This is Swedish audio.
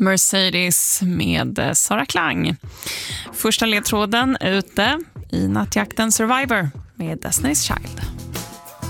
Mercedes med Sara Klang. Första ledtråden ute i nattjakten Survivor med Destiny's Child.